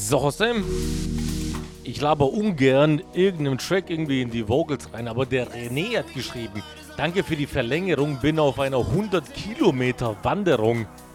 So, Sam, ich laber ungern irgendeinem Track irgendwie in die Vocals rein, aber der René hat geschrieben, danke für die Verlängerung, bin auf einer 100 Kilometer Wanderung.